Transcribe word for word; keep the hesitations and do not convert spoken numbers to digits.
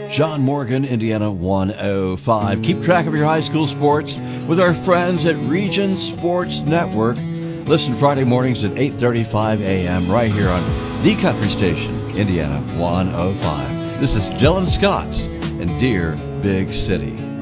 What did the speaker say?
John Morgan, Indiana one oh five. Keep track of your high school sports with our friends at Region Sports Network. Listen Friday mornings at eight thirty-five a.m. right here on the Country Station, Indiana one oh five. This is Dylan Scott in Dear Big City.